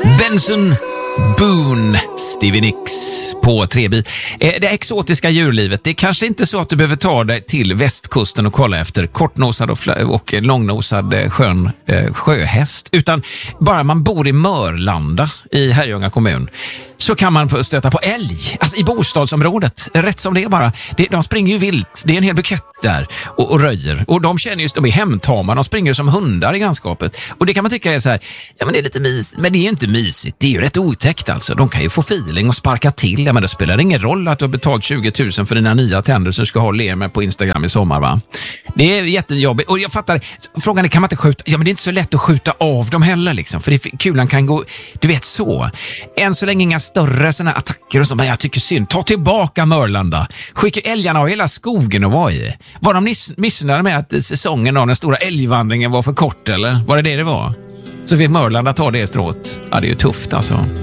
Benson Boone, Stevie Nicks på Treby. Det exotiska djurlivet, det är kanske inte så att du behöver ta dig till västkusten och kolla efter kortnosad och långnosad sjöhäst, utan bara man bor i Mörlanda i Herrljunga kommun så kan man få stöta på älg, alltså i bostadsområdet, rätt som det är bara. De springer ju vilt, det är en hel bukett där och röjer, och de känner just, de är hemtama, de springer som hundar i grannskapet, och det kan man tycka är så här, ja men det är lite mysigt, men det är ju inte mysigt, det är ju rätt otäckt alltså. De kan ju få feeling och sparka till, ja men det spelar ingen roll att du har betalt 20 000 för dina nya tänder som du ska ha och le med på Instagram i sommar, va? Det är jättejobbigt, och jag fattar, frågan är, kan man inte skjuta, ja men det är inte så lätt att skjuta av dem heller liksom, för kulan kan gå, du vet så. Än så länge inga större såna attacker och så, men jag tycker synd, ta tillbaka Mörlanda, skicka älgarna och hela skogen och vara i. Var de missnöjda med att säsongen av den stora älgvandringen var för kort, eller var det var? Så fick Mörlanda ta det strået. Ja, det är ju tufft alltså.